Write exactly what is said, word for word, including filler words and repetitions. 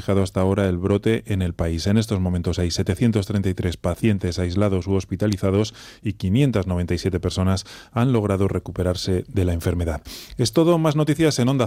dejado hasta ahora el brote en el país. En estos momentos hay setecientos treinta y tres pacientes aislados u hospitalizados y quinientas noventa y siete personas han logrado recuperarse de la enfermedad. Es todo, más noticias en Onda